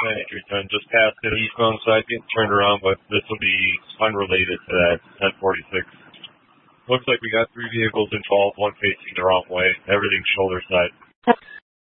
entry turn. Just past it eastbound side, getting turned around, but this will be unrelated to that 1046. Looks like we got 3 vehicles involved, one facing the wrong way. Everything's shoulder side.